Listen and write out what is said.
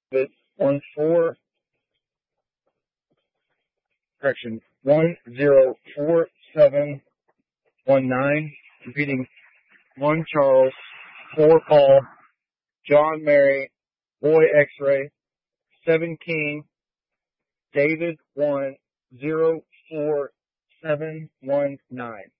David 104719. Repeating 1 Charles, 4 Paul, John Mary, Boy X-ray, 7 King, David 104719.